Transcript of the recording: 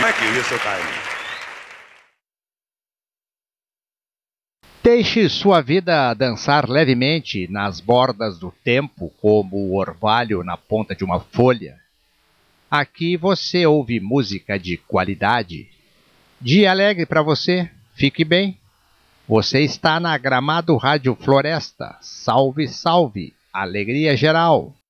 Thank you. You're so kind. Deixe sua vida dançar levemente nas bordas do tempo, como o orvalho na ponta de uma folha. Aqui você ouve música de qualidade. Dia alegre para você. Fique bem. Você está na Gramado Rádio Floresta. Salve, salve. Alegria geral.